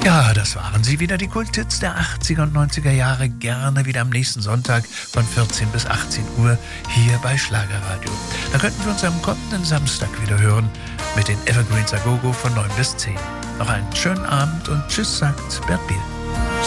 Ja, das waren sie wieder, die Kulthits der 80er und 90er Jahre. Gerne wieder am nächsten Sonntag von 14 bis 18 Uhr hier bei Schlagerradio. Da könnten wir uns am kommenden Samstag wieder hören mit den Evergreens A Go Go von 9 bis 10. Noch einen schönen Abend und tschüss, sagt Bert Biel.